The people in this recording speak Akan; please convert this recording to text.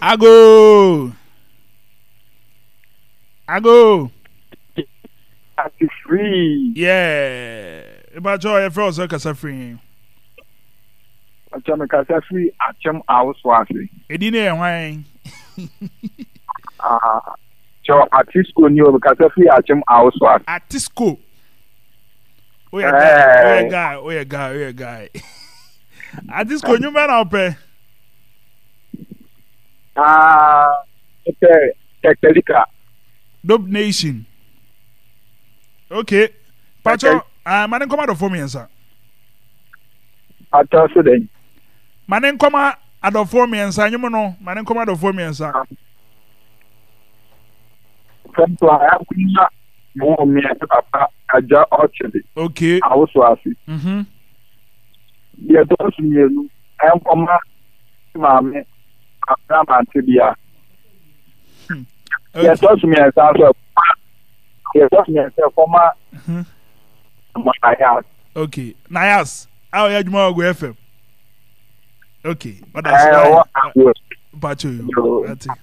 Ago. Ati free. Yeah. About joy, if I was a free. Acham kasa free. Acham awuswasi. Edine wine. So Atisco new kasa free. Acham awuswasi. Atisco. Oh yeah, guy. Atisco, you man out there. Okay. Tekelika. Dope Nation. Okay. Pacho, manen koma do for me answer. Ataso den. Manen koma ado for me answer, you know, manen koma do for me answer. From to I am kuna mo me papa aja orchard. Okay. Awuswasi. Ye to sumienu. I am koma mame Abraham Antibia. Yes, that's me as well. Yes, that's me as well. Okay. Nayas. How are you go FM? Okay. But that's Pacho.